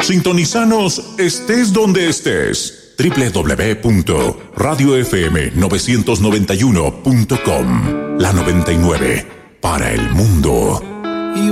Sintonizanos estés donde estés. www.radiofm991.com. La 99 para el mundo.